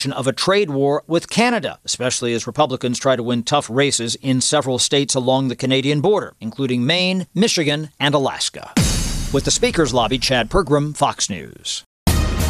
of a trade war with Canada, especially as Republicans try to win tough races in several states along the Canadian border, including Maine, Michigan, and Alaska. With the Speaker's Lobby, Chad Pergram, Fox News.